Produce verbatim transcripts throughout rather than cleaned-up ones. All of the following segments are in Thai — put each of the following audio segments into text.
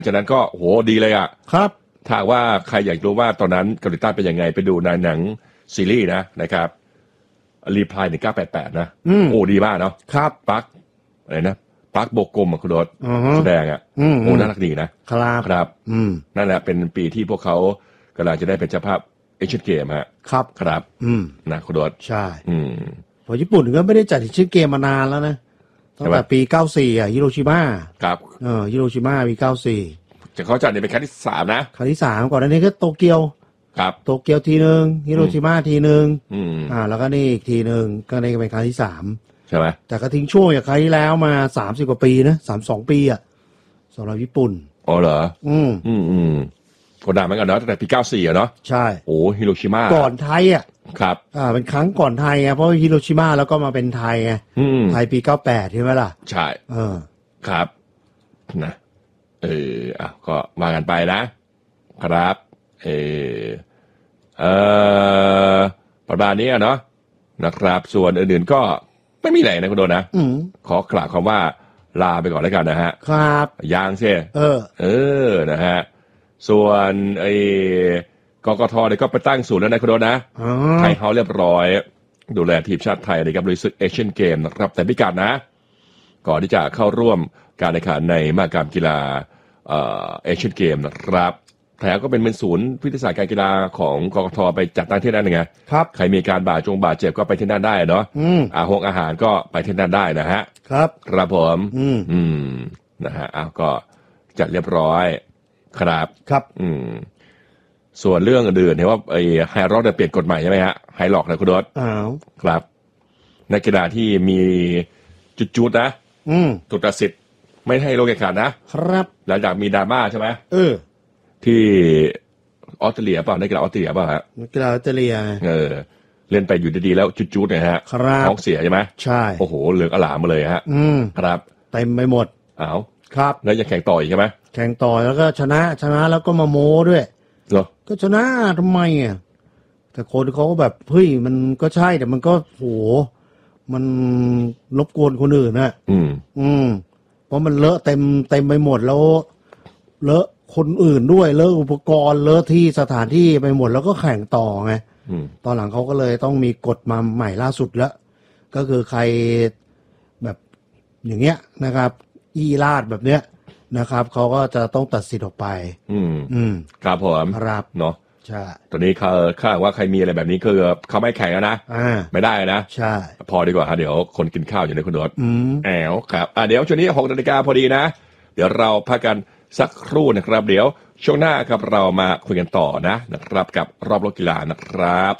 ฉะนั้นก็โหดีเลยอ่ะครับถ้าว่าใครอยากรู้ว่าตอนนั้นเกาหลีใต้เป็นยังไงไปดูในหนังซีรีส์นะนะครับรีพลายหนึ่งเก้าแปดแปดนะโอ้ดีมากเนาะครับปักอะไรนะปักโบกลมอ่ะคุณโดดแสดงอ่ะโอ้น่ารักดีนะครับครับนั่นแหละเป็นปีที่พวกเขากำลังจะได้เป็นเจ้าภาพเอเชียนเกมฮะครับครับนะคุณโดดใช่พอญี่ปุ่นก็ไม่ได้จัดเอเชียนเกมมานานแล้วนะตั้งแต่ปีเก้าสี่อ่ะฮิโรชิมาครับเออฮิโรชิมาปีเก้าสี่จะเขาจัดเนี่ยเป็นครั้งที่สามนะครั้งที่สามก่อนหน้านี้ก็โตเกียวครับโตเกียวทีนึงฮิโรชิมาทีนึงอ่าแล้วก็นี่อีกทีนึงก็นี่เป็นครั้งที่สามใช่ไหมแต่ก็ทิ้งช่วงจากครั้งที่แล้วมาสามสิบกว่าปีนะสามสองปีอ่ะสำหรับญี่ปุ่นอ๋อเหรออืมอืมอืมกดดันเหมือนกันเนาะตั้งแต่ปีเก้าสี่อ่ะเนาะใช่โอ้ฮิโรชิมาก่อนไทยอ่ะครับอ่าเป็นครั้งก่อนไทยไงเพราะฮิโรชิมาแล้วก็มาเป็นไทยไงไทยปีเก้าแปดใช่ไหมล่ะใช่เออครับนะเอออ่ะก็มากันไปนะครับเออเออประมาณนี้เนาะนะครับส่วนอื่นๆก็ไม่มีอะไรนะคุณโดนะขอกล่าวคำว่าลาไปก่อนแล้วกันนะฮะครับยางเช่เออเออนะฮะส่วนไอ้กกทเนี่ยก็ไปตั้งศูนย์แล้วนะคุณโดนะไทยเฮาเรียบร้อยดูแลทีมชาติไทยนะครับลุยศึกเอเชียนเกมนะครับแต่พิกัดนะก่อนที่จะเข้าร่วมการแข่งขันในมหกรรมกีฬาเอ่อเอเชียนเกมนะครับแถมก็เป็นเป็นศูนย์วิทยาศาสตร์การกีฬาของกกทไปจัดตั้งที่นั่นไงครับใครมีการบาดจงบาดเจ็บก็ไปที่นั่นได้เนาะอาหงอาหารก็ไปที่นั่นได้นะฮะครับครับผมอืมอืมนะฮะอ้าวก็จัดเรียบร้อยครับครับอืมส่วนเรื่องอื่นๆเห็นว่าไอ้ไฮร็อกจะเปลี่ยนกฎใหม่ใช่ไหมฮะไฮร็อกนะคุณโดดอ้าวครับนักกีฬาที่มีจุดๆนะอืมถูกตัดสิทธิ์ไม่ให้ลงแข่งขันนะครับหลังจากมีดราม่าใช่ไหมเออที่ออสเตรเลียป่ะนักกีฬาออสเตรเลียป่ะฮะนักกีฬาออสเตรเลียเออเล่นไปอยู่ดีๆแล้วจุดๆเนี่ยฮะท้องเสียใช่ไหมใช่โอ้โหเหลืองอลามมาเลยฮะอืมครับเต็มไปหมดอ้าวครับแล้วยังแข่งต่ออีกใช่ไหมแข่งต่อแล้วก็ชนะชนะแล้วก็มาโม้ด้วยเหรอก็ชนะทำไมอ่ะแต่คนเขาก็แบบเฮ้ยมันก็ใช่แต่มันก็โหมันรบกวนคนอื่นน่ะอืมอืมเพราะมันเลอะเต็มเต็มไปหมดแล้วเลอะคนอื่นด้วยเลอะอุปกรณ์เลอะที่สถานที่ไปหมดแล้วก็แข่งต่อไงตอนหลังเขาก็เลยต้องมีกฎมาใหม่ล่าสุดแล้วก็คือใครแบบอย่างเงี้ยนะครับอีลาดแบบเนี้ยนะครับเขาก็จะต้องตัดสิทธิ์ออกไปอืมอืมครับผมครับเนาะใช่ตอนนี้เขาข้าว่าใครมีอะไรแบบนี้คือเขาไม่แข่งแล้วนะอ่าไม่ได้นะใช่พอดีกว่าฮะเดี๋ยวคนกินข้าวอยู่ในคุณโดดอืมแอวครับอ่าเดี๋ยวช่วงนี้หกนาฬิกาพอดีนะเดี๋ยวเราพักกันสักครู่นะครับเดี๋ยวช่วงหน้าครับเรามาคุยกันต่อนะนะครับกับรอบโลกกีฬานะครับ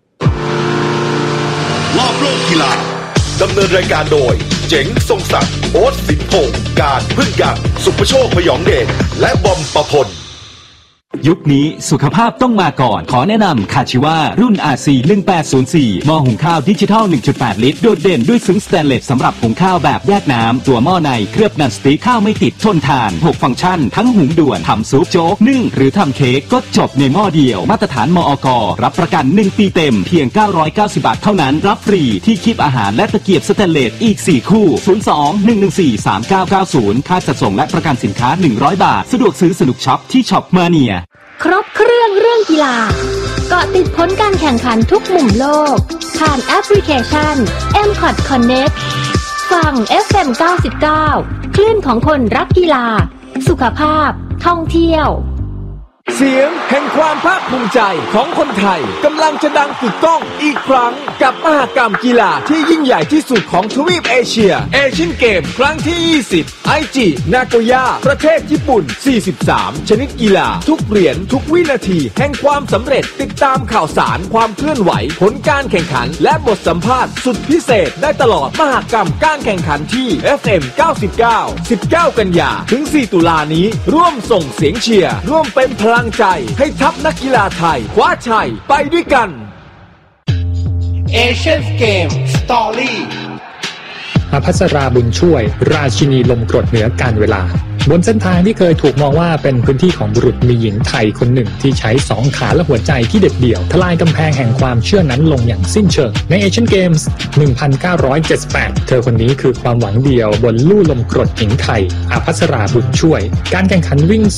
รอบโลกกีฬาดำเนินรายการโดยเจ๋งทรงศักดิ์โอ๊ตสินพงศ์การพึ่งยังสุภโชคพยองเดชและบอมประพลยุคนี้สุขภาพต้องมาก่อนขอแนะนำคาชิวารุ่น อาร์ ซี หนึ่งแปดศูนย์สี่ หม้อหุงข้าวดิจิทัล หนึ่งจุดแปด ลิตรโดดเด่นด้วยซึ้งสแตนเลสสำหรับหุงข้าวแบบแยกน้ำตัวหม้อในเคลือบนันสติ๊กข้าวไม่ติดทนทานหกฟังก์ชันทั้งหุงด่วนทำซุปโจ๊กนึ่งหรือทำเค้กก็จบในหม้อเดียวมาตรฐานมอก.รับประกันหนึ่งปีเต็มเพียงเก้าร้อยเก้าสิบบาทเท่านั้นรับฟรีที่คีบอาหารและตะเกียบสแตนเลสอีกสี่คู่ศูนย์ สอง หนึ่ง หนึ่ง สี่ สาม เก้า เก้า ศูนย์ค่าจัดส่งและประกันสินค้าหนึ่งร้อยบาทสะดวกซื้อสนุกช็อปที่ช็อปมาเนียครบเครื่องเรื่องกีฬาเกาะติดผลการแข่งขันทุกมุมโลกผ่านแอปพลิเคชัน เอ็ม คอท Connect ฟัง เอฟ เอ็ม เก้าสิบเก้า คลื่นของคนรักกีฬาสุขภาพท่องเที่ยวเสียงแห่งความภาคภูมิใจของคนไทยกำลังจะดังกึกก้องอีกครั้งกับมหกรรมกีฬาที่ยิ่งใหญ่ที่สุดของทวีปเอเชียเอเชียนเกมครั้งที่ยี่สิบไอจินาโกย่าประเทศญี่ปุ่นสี่สิบสามชนิดกีฬาทุกเหรียญทุกวินาทีแห่งความสำเร็จติดตามข่าวสารความเคลื่อนไหวผลการแข่งขันและบทสัมภาษณ์สุดพิเศษได้ตลอดมหกรรมการแข่งขันที่ เอฟ เอ็ม เก้าสิบเก้า สิบเก้า กันยาถึงสี่ตุลานี้ร่วมส่งเสียงเชียร์ร่วมเป็นพลังใจให้ทัพนักกีฬาไทยคว้าชัยไปด้วยกัน Asian Game Story อภัสราบุญช่วยราชินีลมกรดเหนือการเวลาบนเส้นทางที่เคยถูกมองว่าเป็นพื้นที่ของบุรุษมีหญิงไทยคนหนึ่งที่ใช้สองขาและหัวใจที่เด็ดเดี่ยวทลายกำแพงแห่งความเชื่อนั้นลงอย่างสิ้นเชิงใน Asian Games หนึ่งพันเก้าร้อยเจ็ดสิบแปดเธอคนนี้คือความหวังเดียวบนลู่ลมกรดหญิงไทยอภัสราบุญช่วยการแข่งขันวิ่ง